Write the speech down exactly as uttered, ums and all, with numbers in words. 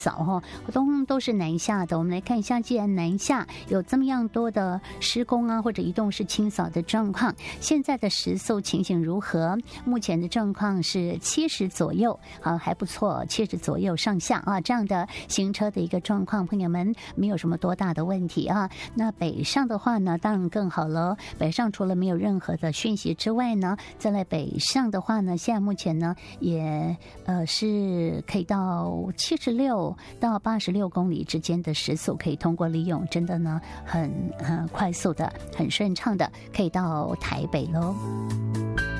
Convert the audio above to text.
早哈，都都是南下的。我们来看一下，既然南下有这么样多的施工啊，或者移动式清扫的状况，现在的时速情形如何？目前的状况是七十左右，啊，还不错，七十左右上下啊，这样的行车的一个状况，朋友们没有什么多大的问题啊。那北上的话呢，当然更好了。北上除了没有任何的讯息之外呢，再来北上的话呢，现在目前呢也呃是可以到七十六到八十六公里之间的时速可以通过利用，真的呢很很快速的、很顺畅的，可以到台北喽。